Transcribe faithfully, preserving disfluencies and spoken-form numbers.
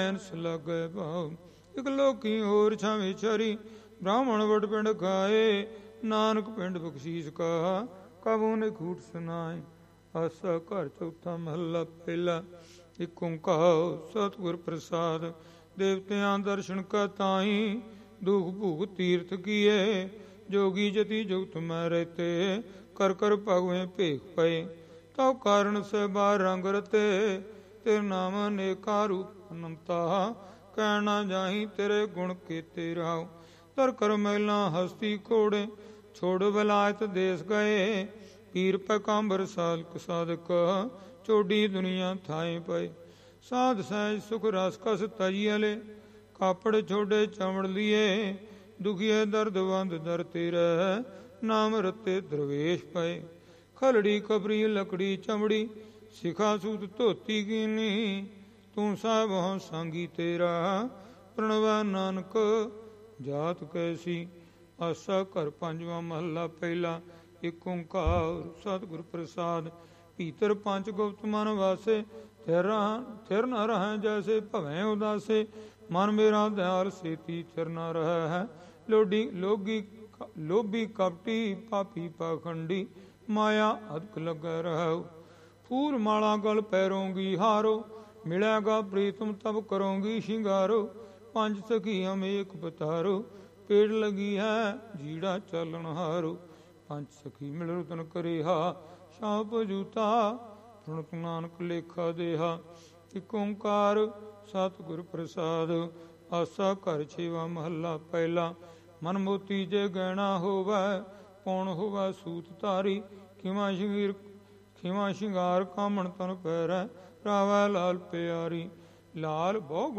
Ann's ਲਾਗੈ ਭਾਉ। ਇਕ ਲੋਕੀ ਹੋਰ ਛਾਵੇਂ ਚਾਰੀ, ਬ੍ਰਾਹਮਣ ਵਡ ਪਿੰਡ ਖਾਏ। ਨਾਨਕ ਪਿੰਡ ਬਖਸ਼ੀਸ ਕਾ, ਕਬੂ ਨੇ ਖੂਟ ਸੁਨਾਏ। ਆਸਾ ਘਰ ਚੌਥਾ ਮਹੱਲਾ ਪਹਿਲਾ। ਇਕ ਓੰਕਾਰ ਸਤਿਗੁਰ ਪ੍ਰਸਾਦ। ਦੇਵਤਿਆਂ ਦਰਸ਼ਨ ਕਾ ਤਾਈ, ਦੁਖ ਭੂਖ ਤੀਰਥ ਕੀਏ। ਜੋਗੀ ਜਤੀ ਜੁਗਤ ਮੈਂ ਰਹਤੇ, ਕਰ ਕਰ ਭਗਵੇਂ ਭੇਖ ਪਏ। ਤਉ ਕਾਰਨ ਸਹਿਬਾ ਰੰਗ ਰਤੇ, ਤੇਰੇ ਨਾਮ ਅਨੇਕਾ ਰੂਪ ਅਨੰਤਾ। ਕਹਿ ਨਾ ਜਾਹੀਂ ਤੇਰੇ ਗੁਣ ਕੀਤੇ ਰਾਉ। ਤਰ ਕਰ ਮਹਿਲਾਂ ਹਸਤੀ ਘੋੜੇ, ਛੋੜ ਵਿਲਾਇਤ ਦੇਸ ਗਏ। ਪੀਰ ਪੈਗੰਬਰ ਸਾਧਕ ਸਾਧਕ, ਚੋਡੀ ਦੁਨੀਆ ਥਾਏ ਪਏ। ਸਾਧ ਸਹਿਜ ਸੁਖ ਰਸ ਕਸ ਤਜੀਅਲੇ, ਕਾਪੜ ਛੋਡੇ ਚਮੜ ਲੀਏ। ਦੁਖੀਏ ਦਰਦ ਬੰਦ ਦਰ ਤੇਰੇ, ਨਾਮ ਰਤੇ ਦਰਵੇਸ਼ ਪਏ। ਖਲੜੀ ਕਬਰੀ ਲਕੜੀ ਚਮੜੀ, ਸਿਖਾ ਸੂਤ ਧੋਤੀ ਕੀਨੀ। ਤੂੰ ਸਾਹਿਬ ਹੋ ਸਾਂਗੀ ਤੇਰਾ, ਪ੍ਰਣਵੈ ਨਾਨਕ ਜਾਤ ਕੈਸੀ। ਆਸਾ ਘਰ ਪੰਜਵਾਂ ਮਹੱਲਾ ਪਹਿਲਾ। ਇਕ ਓੰਕਾਰ ਸਤਿਗੁਰ ਪ੍ਰਸਾਦ। ਭੀਤਰ ਪੰਜ ਗੁਪਤ ਮਨ ਵਾਸੇ, ਥਿਰ ਥਿਰ ਨ ਰਹਿ ਜੈਸੇ ਭਵੇਂ ਉਦਾਸੇ। ਮਨ ਮੇਰਾ ਦਿਆਲ ਸੇਤੀ ਥਿਰ ਨ ਰਹਿ ਹੈ। ਲੋਡੀ ਲੋਗੀ ਲੋਭੀ ਕਪਟੀ, ਪਾਪੀ ਪਾਖੰਡੀ, ਮਾਇਆ ਅਦਕ ਲੱਗੈ ਰਹਉ। ਫੂਲ ਮਾਲਾ ਗਲ ਪੈਰੋਂਗੀ ਹਾਰੋ, ਮਿਲੇਗਾ ਪ੍ਰੀਤਮ ਤਬ ਕਰੋਂਗੀ ਸ਼ਿੰਗਾਰੋ। ਪੰਜ ਸਖੀ ਅਮੇਕ ਬਤਾਰੋ, ਪੇੜ ਲਗੀ ਹੈ ਜੀੜਾ ਚਾਲਣ ਹਾਰੋ। ਪੰਜ ਸਖੀ ਮਿਲ ਰਤਨ ਕਰਿਹਾ, ਸ਼ਾਪ ਜੂਤਾ ਪ੍ਰਣਤ ਨਾਨਕ ਲੇਖਾ ਦੇਹਾ। ਇਕ ਓੰਕਾਰ ਸਤਿਗੁਰ ਪ੍ਰਸਾਦ। ਆਸਾ ਘਰ ਛੇਵਾਂ ਮਹੱਲਾ ਪਹਿਲਾ। ਮਨ ਮੋਤੀ ਜੇ ਗਹਿਣਾ ਹੋਵੈ, ਪੌਣ ਹੋਵੈ ਸੂਤ ਧਾਰੀ। ਖਿਮਾ ਸ਼ਿੰਗੀਰ ਖਿਮਾ ਸ਼ਿੰਗਾਰ ਕਾਮਣ ਤਨ ਪੈਰੈ, ਰਾਵੈ ਲਾਲ ਪਿਆਰੀ। ਲਾਲ ਬਹੁ